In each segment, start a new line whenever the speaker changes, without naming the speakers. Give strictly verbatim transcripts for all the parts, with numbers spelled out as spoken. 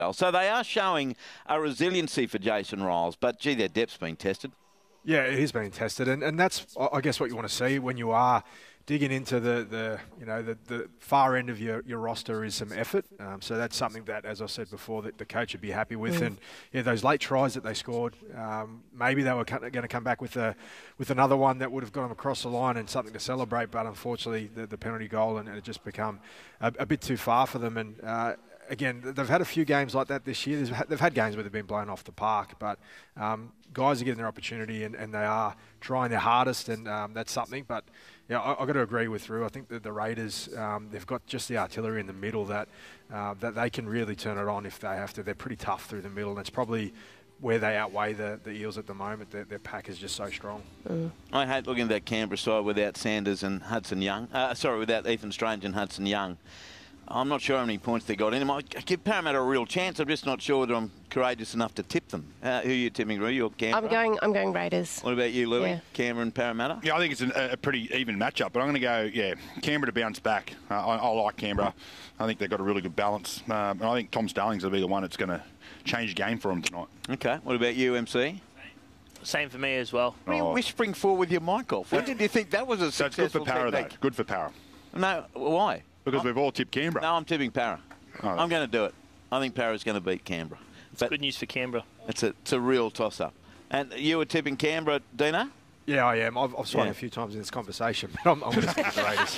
So they are showing a resiliency for Jason Ryles, but, gee, their depth's been tested.
Yeah, it is being tested, and, and that's, I guess, what you want to see when you are digging into the, the you know, the, the far end of your, your roster is some effort. Um, so that's something that, as I said before, that the coach would be happy with. Mm. And, yeah, those late tries that they scored, um, maybe they were going to come back with a, with another one that would have got them across the line and something to celebrate, but unfortunately the, the penalty goal, and it just become a, a bit too far for them. And, uh, Again, they've had a few games like that this year. They've had games where they've been blown off the park, but um, guys are getting their opportunity and, and they are trying their hardest, and um, that's something. But yeah, I, I've got to agree with Rue. I think that the Raiders, um, they've got just the artillery in the middle that uh, that they can really turn it on if they have to. They're pretty tough through the middle, and it's probably where they outweigh the, the Eels at the moment. Their, their pack is just so strong.
Mm. I hate looking at that Canberra side without Sanders and Hudson Young. Uh, sorry, without Ethan Strange and Hudson Young. I'm not sure how many points they got in them. I give Parramatta a real chance. I'm just not sure that I'm courageous enough to tip them. Uh, who are you tipping, Roo? You're Canberra?
I'm going I'm going Raiders.
What about you, Louis?
Yeah.
Canberra and Parramatta?
Yeah, I think it's an, a pretty even matchup, but I'm going to go, yeah, Canberra to bounce back. Uh, I, I like Canberra. I think they've got a really good balance. Um, and I think Tom Starling's will be the one that's going to change the game for them tonight.
Okay. What about you, M C?
Same for me as well.
What are you
Oh.
whispering for with your mic off? When did you think that was a
So it's
successful
good for Para,
technique?
though. Good for Para.
No, why?
Because
oh.
we've all tipped Canberra.
No, I'm tipping Para.
Oh,
I'm going to do it. I think Para's going to beat Canberra.
It's
but
good news for Canberra.
It's a, it's a real toss-up. And you were tipping Canberra, Dino?
Yeah, I am. I've, I've swung
Yeah.
a few times in this conversation, but I'm, I'm going to stick with the Raiders.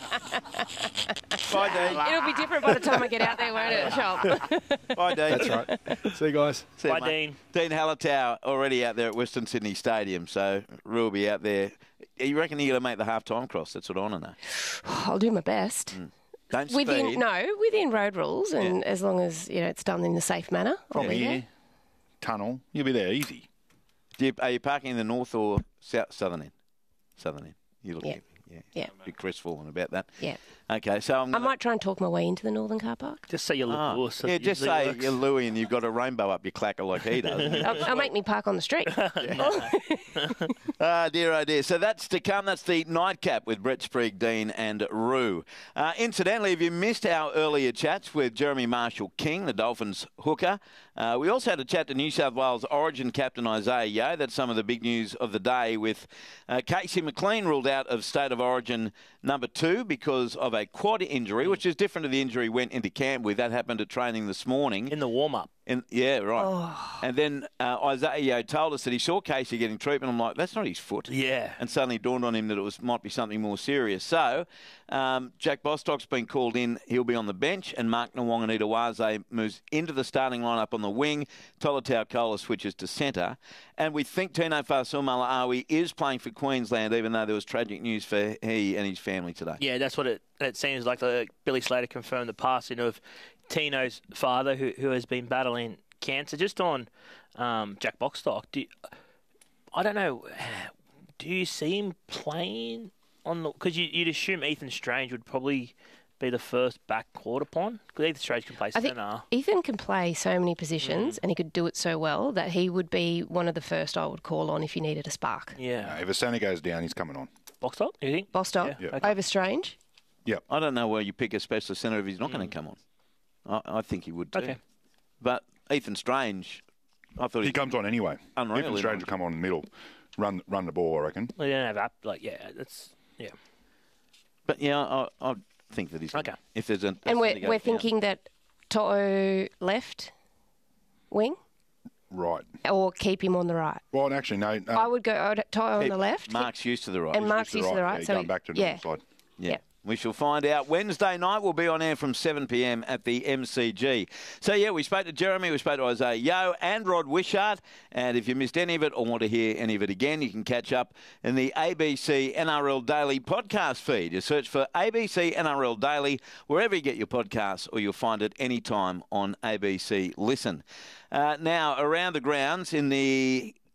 Bye, Dean.
It'll be different by the time I get out there, won't it, Shop?
Bye, Dean.
That's right. See you guys.
See you,
Bye,
mate.
Dean.
Dean Hallertau already out there at Western Sydney Stadium, so Rue will be out there. You reckon you're going to make the half-time cross? That's what I want to know.
I'll do my best.
Mm. Don't
Within
speed.
no, within road rules, and
Yeah.
as long as you know it's done in a safe manner, I'll
From
be
here,
there.
tunnel, you'll be there easy.
Do you, are you parking in the north or south, southern end? Southern end. You look
Yeah.
at me. Yeah.
Yeah.
Bit crestfallen about that.
Yeah.
Okay, so I'm
I might try and talk my way into the northern car park.
Just say you look
Ah,
Lewis.
yeah, just say you're Louis and you've got a rainbow up your clacker like he does.
I'll, I'll make me park on the street.
Ah, dear, oh dear. So that's to come. That's the nightcap with Brett Sprague, Dean and Rue. Uh, incidentally, if you missed our earlier chats with Jeremy Marshall-King, the Dolphins hooker, uh, we also had a chat to New South Wales Origin captain Isaiah Yeo. That's some of the big news of the day with uh, Casey McLean ruled out of State of Origin number two because of a quad injury, which is different to the injury he went into camp with. That happened at training this morning.
in the warm-up.
And, yeah, right.
Oh.
And then uh, Isaiah Yeo told us that he saw Casey getting treatment. I'm like, that's not his foot.
Yeah.
And suddenly dawned on him that it was might be something more serious. So um, Jack Bostock's been called in. He'll be on the bench. And Mark Nwonganitawaze moves into the starting lineup on the wing. Tolatau Kola switches to centre. And we think Tino Fa'asuamaleaui is playing for Queensland, even though there was tragic news for he and his family today.
Yeah, that's what it, it seems like. The, Billy Slater confirmed the passing of Tino's father, who who has been battling cancer. Just on um, Jack Bostock, do you, I don't know, do you see him playing on the... Because you, you'd assume Ethan Strange would probably be the first back called upon, because Ethan Strange can play
I think
centre.
Ethan can play so many positions,
Mm.
and he could do it so well that he would be one of the first I would call on if you needed a spark.
Yeah.
No, if Asani goes down, he's coming on.
Bostock, you think?
Bostock,
Yeah.
Okay.
over Strange.
I don't know where you pick a specialist centre if he's not
Mm.
going to come on. I, I think he would too.
Okay.
But Ethan Strange, I thought
He
he
comes on anyway.
Unreal,
Ethan
isn't
Strange
it?
will come on in the middle, run run the ball, I reckon.
Well, you don't have app, like, yeah, that's, yeah.
But yeah, I, I think that he's
Okay.
If there's a, a
And
centre
we're,
goes
we're
down.
thinking that To'o left wing
Right.
or keep him on the right.
Well, actually, no. no
I would go I'd- To'o on
Keep
the left.
Mark's used to the right.
And
he's
Mark's used to the right,
Yeah,
so
going
he-
back to the
yeah.
north side.
Yeah.
Yeah.
We shall find out. Wednesday night we'll be on air from seven p m at the M C G. So, yeah, we spoke to Jeremy, we spoke to Isaiah Yeo and Rod Wishart. And if you missed any of it or want to hear any of it again, you can catch up in the A B C N R L Daily podcast feed. You search for A B C N R L Daily wherever you get your podcasts, or you'll find it anytime on A B C Listen. Uh, now, around the grounds in the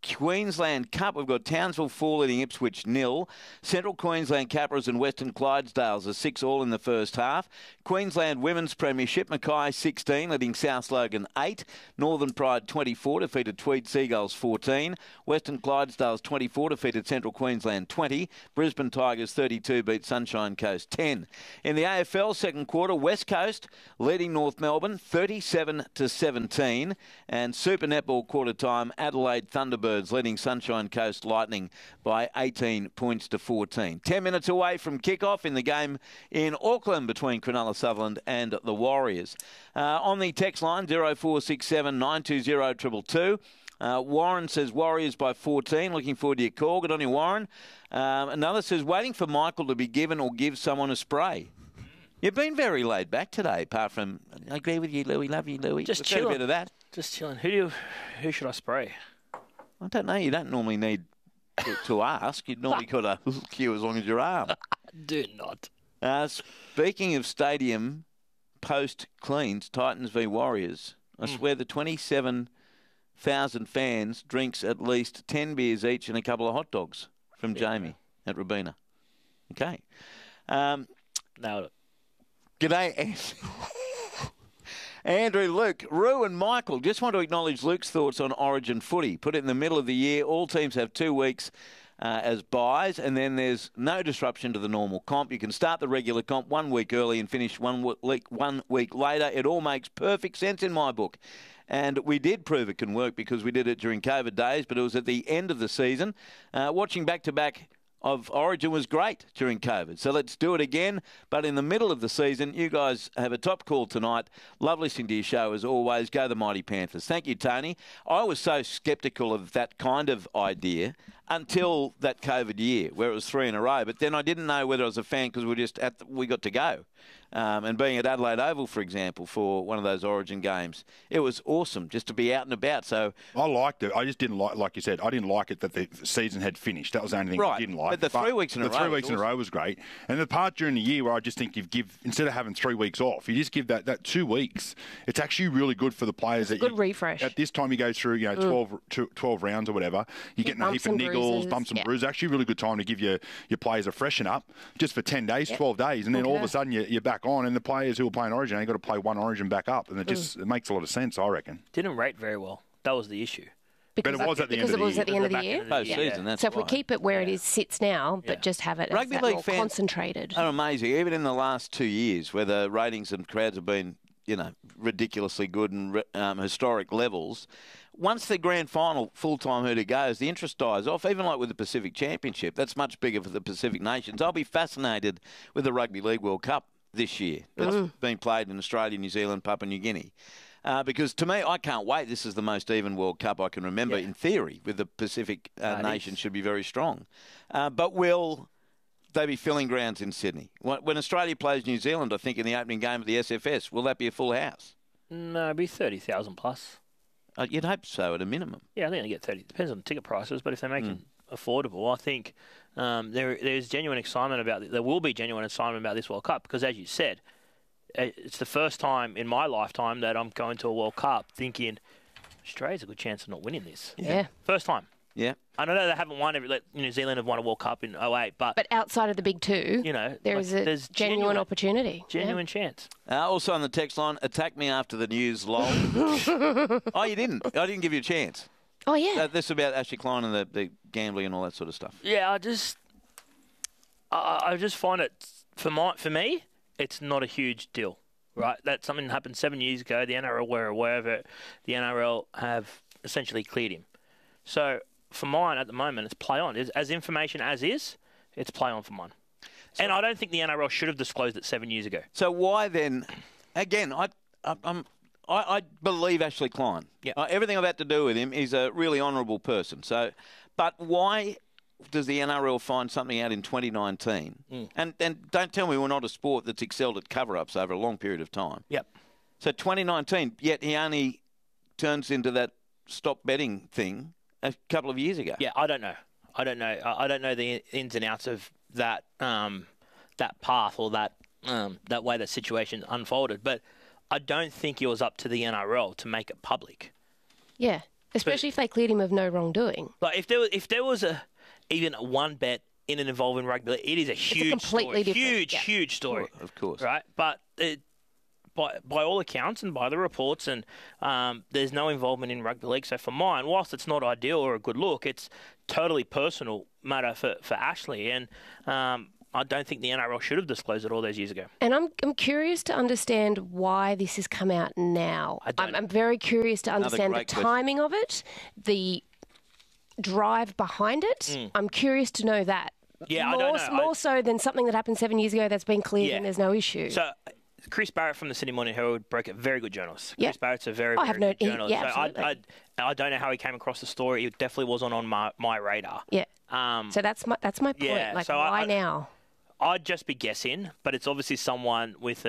Queensland Cup, we've got Townsville four leading Ipswich nil. Central Queensland Capras and Western Clydesdales are six all in the first half. Queensland Women's Premiership, Mackay sixteen leading South Logan eight. Northern Pride twenty-four defeated Tweed Seagulls fourteen. Western Clydesdales twenty-four defeated Central Queensland twenty. Brisbane Tigers thirty-two beat Sunshine Coast ten. In the A F L second quarter, West Coast leading North Melbourne thirty-seven to seventeen. And Super Netball quarter time, Adelaide Thunderbirds leading Sunshine Coast Lightning by eighteen points to fourteen. Ten minutes away from kickoff in the game in Auckland between Cronulla Sutherland and the Warriors. Uh, on the text line, zero four six seven nine two zero two two two. Uh, Warren says Warriors by fourteen. Looking forward to your call. Good on you, Warren. Um, another says waiting for Michael to be given or give someone a spray. You've been very laid back today, apart from, I agree with you, Louis. Love you, Louis.
Just
We've had
chilling.
a bit of that.
Just chilling. Who do you, who should I spray?
I don't know. You don't normally need to, to ask. You'd normally got a queue as long as your arm.
Do not.
Uh, speaking of stadium post cleans, Titans v Warriors. I
Mm.
swear the twenty-seven thousand fans drinks at least ten beers each and a couple of hot dogs from Jamie at Robina. Okay. Um,
Nailed it.
G'day, Anthony. Andrew, Luke, Roo and Michael, just want to acknowledge Luke's thoughts on Origin footy. Put it in the middle of the year. All teams have two weeks uh, as buys, and then there's no disruption to the normal comp. You can start the regular comp one week early and finish one week, one week later. It all makes perfect sense in my book. And we did prove it can work because we did it during COVID days, but it was at the end of the season. Uh, watching back-to-back of Origin was great during COVID. So let's do it again. But in the middle of the season, you guys have a top call tonight. Love listening to your show as always. Go the Mighty Panthers. Thank you, Tony. I was so sceptical of that kind of idea until that COVID year where it was three in a row. But then I didn't know whether I was a fan because we just at the, we got to go. Um, and being at Adelaide Oval, for example, for one of those Origin games, it was awesome just to be out and about. So
I liked it. I just didn't like, like you said, I didn't like it that the season had finished. That was the only thing
Right.
I didn't like.
But the three weeks in a
the
row
three
was
weeks in a
awesome.
row was great. And the part during the year where I just think you give, instead of having three weeks off, you just give that, that two weeks. It's actually really good for the players. That
Good
you,
refresh.
At this time you go through, you know, twelve, two, twelve rounds or whatever. You're getting a
bumps
heap of
and
niggles,
bruises.
bumps and
Yeah.
bruises. Actually, really good time to give your, your players a freshen up just for ten days,
Yep.
twelve days, and then all of
Okay.
a sudden you're, you're back on. And the players who are playing Origin, they've got to play one Origin back up, and it just it makes a lot of sense, I reckon.
Didn't rate very well. That was the issue.
Because,
But it was at the
because
end of
it
the
was
year.
at the end of the
Back
year.
end of the
post
year.
season, that's
So if we
why.
keep it where it is sits now, but
Yeah.
just have it as
Rugby
that
league
more
fans
concentrated.
are amazing. Even in the last two years, where the ratings and crowds have been, you know, ridiculously good and re- um, historic levels. Once the grand final full-time hooter goes, the interest dies off. Even like with the Pacific Championship, that's much bigger for the Pacific nations. I'll be fascinated with the Rugby League World Cup this year that's
Mm.
been played in Australia, New Zealand, Papua New Guinea. Uh, because to me, I can't wait. This is the most even World Cup I can remember
Yeah.
in theory, with the Pacific uh,
That
nations
is.
should be very strong. Uh, but will they be filling grounds in Sydney? When Australia plays New Zealand, I think in the opening game of the S F S, will that be a full house?
No, it'd be thirty thousand plus.
Uh, you'd hope so at a minimum.
Yeah, I think they get thirty. Depends on the ticket prices, but if they make
Mm.
it affordable, I think um, there there's genuine excitement about. There will be genuine excitement about this World Cup because, as you said, uh, it's the first time in my lifetime that I'm going to a World Cup thinking Australia's a good chance of not winning this.
Yeah.
First time.
Yeah.
I know they haven't won every. Like, New Zealand have won a World Cup in oh eight, but,
But outside of the big two,
you know,
there
like,
is a
there's
genuine,
genuine
opportunity. Yeah.
genuine chance.
Uh, also on the text line, attack me after the news, lol. Oh, you didn't? I didn't give you a chance.
Oh, yeah.
Uh, this is about Ashley Klein and the, the gambling and all that sort of stuff.
Yeah, I just, I, I just find it for my for me, it's not a huge deal, right? That's something that happened seven years ago. The N R L were aware of it. The N R L have essentially cleared him. So for mine at the moment, it's play on. It's, as information as is, it's play on for mine. And I don't think the N R L should have disclosed it seven years ago.
So why then? Again, I, I, I'm, I, I believe Ashley Klein.
Yeah.
Uh, everything I've had to do with him, he's a really honourable person. So, but why does the N R L find something out in twenty nineteen?
Mm.
And and don't tell me we're not a sport that's excelled at cover-ups over a long period of time.
Yep.
So twenty nineteen, yet he only turns into that stop betting thing a couple of years ago.
Yeah, I don't know. I don't know. I I don't know the ins and outs of that um, that path or that um, that way that situation unfolded. But I don't think it was up to the N R L to make it public.
Yeah. Especially if they cleared him of no wrongdoing.
Like if there was, if there was a even one bet in an involving rugby, it is a huge,
a completely
story.
different,
huge,
yeah.
huge story.
Oh, of course,
right? But it, by by all accounts and by the reports, and um, there's no involvement in rugby league. So for mine, whilst it's not ideal or a good look, it's totally personal matter for for Ashley, and um, I don't think the N R L should have disclosed it all those years ago.
And I'm I'm curious to understand why this has come out now.
I don't
I'm,
know.
I'm very curious to understand the
great question.
timing of it, the drive behind it.
Mm.
I'm curious to know that.
Yeah,
more,
I don't know.
More
I-
so than something that happened seven years ago that's been cleared
Yeah.
and there's no issue.
So Chris Barrett from the Sydney Morning Herald broke it. Very good journalist.
Yeah.
Chris Barrett's a very,
I
very
have no-
good
he-
journalist.
yeah,
so I,
absolutely.
I, I don't know how he came across the story. It definitely wasn't on my, my radar.
yeah.
Um,
So that's my that's my point.
yeah,
like,
so I-
why
I-
now?
I'd just be guessing, but it's obviously someone with